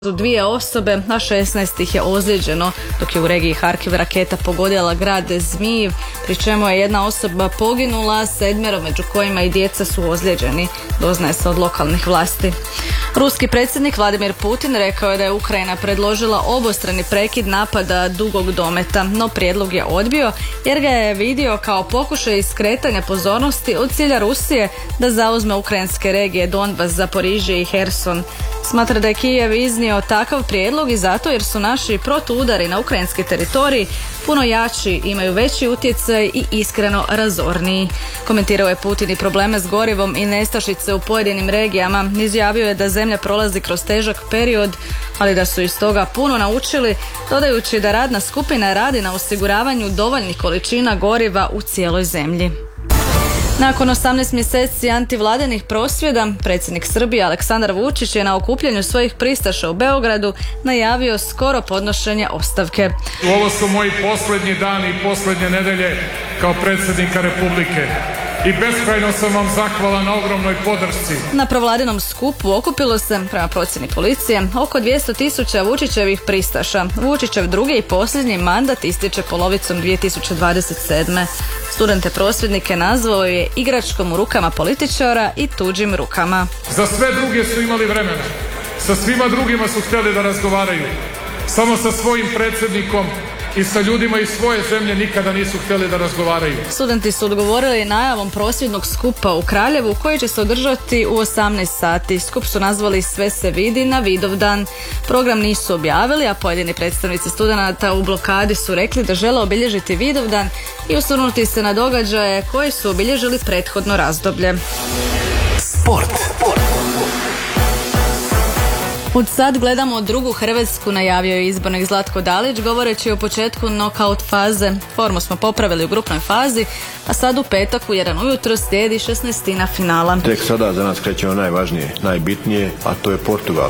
Dvije osobe, a 16 ih je ozlijeđeno, dok je u regiji Harkiv raketa pogodila grad Zmijiv, pri čemu je jedna osoba poginula, 7 među kojima i djeca su ozlijeđeni, doznaje se od lokalnih vlasti. Ruski predsjednik Vladimir Putin rekao je da je Ukrajina predložila obostrani prekid napada dugog dometa, no prijedlog je odbio jer ga je vidio kao pokušaj skretanja pozornosti od cilja Rusije da zauzme ukrajinske regije Donbas, Zaporižje i Herson. Smatra da je Kijev iznio takav prijedlog i zato jer su naši protuudari na ukrajinski teritorij puno jači, imaju veći utjecaj i iskreno razorniji. Komentirao je Putin i probleme s gorivom i nestašice u pojedinim regijama. Izjavio je da zemlja prolazi kroz težak period, ali da su iz toga puno naučili, dodajući da radna skupina radi na osiguravanju dovoljnih količina goriva u cijeloj zemlji. Nakon 18 mjeseci antivladinih prosvjeda, predsjednik Srbije Aleksandar Vučić je na okupljanju svojih pristaša u Beogradu najavio skoro podnošenje ostavke. Ovo su moji posljednji dani i posljednje nedelje kao predsjednika Republike. I beskrajno sam vam zahvalan na ogromnoj podršci. Na provladinom skupu okupilo se, prema procjeni policije, oko 200.000 Vučićevih pristaša. Vučićev drugi i posljednji mandat ističe polovicom 2027. Studente prosvjednike nazvao je igračkom u rukama političara i tuđim rukama. Za sve druge su imali vremena. Sa svima drugima su htjeli da razgovaraju. Samo sa svojim predsjednikom i sa ljudima iz svoje zemlje nikada nisu htjeli da razgovaraju. Studenti su odgovorili najavom prosvjednog skupa u Kraljevu koji će se održati u 18 sati. Skup su nazvali Sve se vidi na Vidovdan. Program nisu objavili, a pojedini predstavnici studenata u blokadi su rekli da žele obilježiti Vidovdan i osvrnuti se na događaje koji su obilježili prethodno razdoblje. Sport. Od sad gledamo drugu Hrvatsku, najavio je izbornik Zlatko Dalić, govoreći o početku knockout faze. Formu smo popravili u grupnoj fazi, a sad u petak u 1 ujutro slijedi 16. finala. Tek sada za nas krećemo najvažnije, najbitnije, a to je Portugal.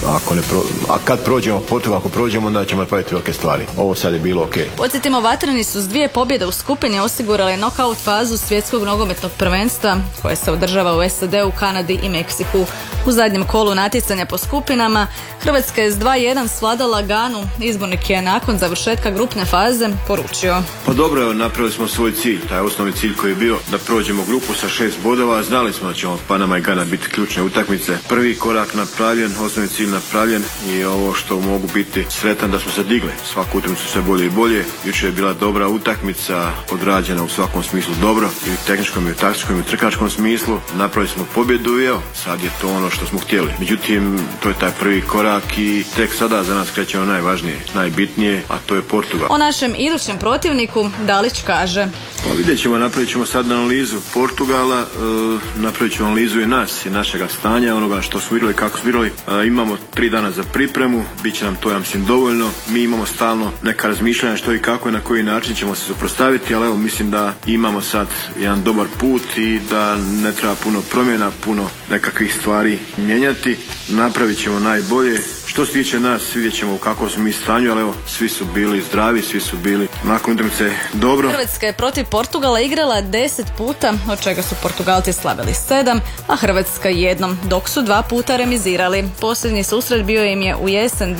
A kad prođemo Portugal, ako prođemo, onda ćemo napraviti velike stvari. Ovo sad je bilo ok. Podsjetimo, vatreni su s 2 pobjede u skupini osigurali knockout fazu svjetskog nogometnog prvenstva koje se održava u SAD-u, Kanadi i Meksiku. U zadnjem kolu natjecanja po skupinama Hrvatska je s 2-1 svladala Ganu. Izbornik je nakon završetka grupne faze poručio: Pa dobro, napravili smo svoj cilj, taj osnovni cilj koji je bio da prođemo grupu sa 6 bodova. Znali smo da će Panama i Gana biti ključne utakmice. Prvi korak napravljen, osnovni cilj napravljen i ovo što mogu biti sretan da smo se digli. Svaku utakmicu sve bolje i bolje. Jučer je bila dobra utakmica, odrađena u svakom smislu dobro, i u tehničkom, i u taktičkom, i u trkačkom smislu. Napravili smo pobjedu i evo, sad je to ono što smo htjeli. Međutim, to je taj prvi korak i tek sada za nas krećemo najvažnije, najbitnije, a to je Portugal. O našem idućem protivniku Dalić kaže: Pa vidjet ćemo, napravit ćemo sad analizu Portugala, napravit ćemo analizu i nas i našega stanja, onoga što smo igrali, kako smo igrali. Imamo 3 dana za pripremu, bit će nam to, ja mislim, dovoljno. Mi imamo stalno neka razmišljanja što i kako i na koji način ćemo se suprotstaviti, ali evo, mislim da imamo sad jedan dobar put i da ne treba puno promjena, puno nekakvih stvari mijenjati. Napravit ćemo najbolje. Što se tiče nas, vidjet ćemo u kakvom smo mi stanju, ali evo, svi su bili zdravi, svi su bili nakon utakmice dobro. Hrvatska je protiv Portugala igrala 10 puta, od čega su Portugalci slavili 7, a Hrvatska 1, dok su 2 puta remizirali. Posljednji susret bio im je u jesen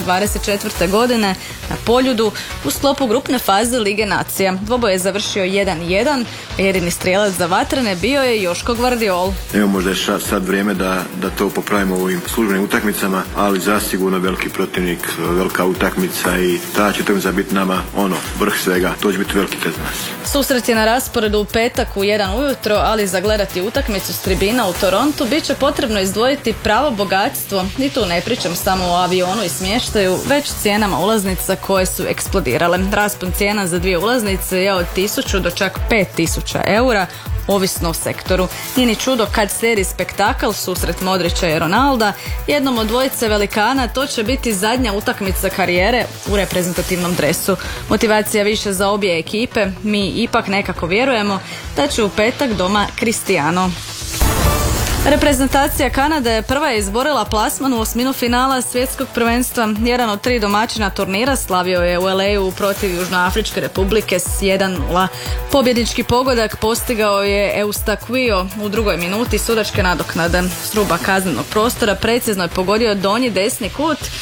2024. godine na Poljudu u sklopu grupne faze Lige nacija. Dvoboj je završio 1-1, a jedini strijelac za vatrene bio je Joško Gvardiol. Evo, možda je sad vrijeme da to popravimo u ovim službenim utakmicama, ali zasigurno veliki protivnik, velika utakmica i ta će utakmica biti nama vrh svega. To će biti veliki test za nas. Susret je na rasporedu u petak u 1 ujutro, ali za gledati utakmicu s tribina u Torontu bit će potrebno izdvojiti pravo bogatstvo. I tu ne pričam samo o avionu i smještaju, već cijenama ulaznica koje su eksplodirale. Raspon cijena za 2 ulaznice je od 1000 do čak 5000 eura, ovisno o sektoru. Nije ni čudo kad slijedi spektakl, susret Modrića i Ronalda. Jednom od dvojice velikana to će biti zadnja utakmica karijere u reprezentativnom dresu. Motivacija više za obje ekipe. Mi ipak nekako vjerujemo da će u petak doma Cristiano. Reprezentacija Kanade prva je izborila plasman u osminu finala svjetskog prvenstva. Jedan od 3 domaćina turnira slavio je u LA-u protiv Južnoafričke Republike s 1:0. Pobjednički pogodak postigao je Eustaquio u 2. minuti sudačke nadoknade. S ruba kaznenog prostora precizno je pogodio donji desni kut